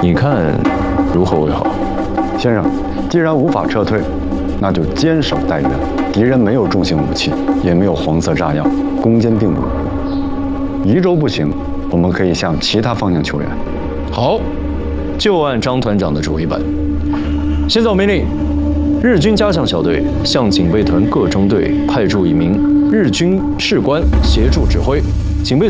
你看如何为好？ 先生，既然无法撤退，那就坚守待援。敌人没有重型武器，也没有黄色炸药，攻坚并稳。宜州不行，我们可以向其他方向求援。 好，就按张团长的主意办。现在我命令，日军加强小队向警备团各中队派驻1名日军士官协助指挥。警备团。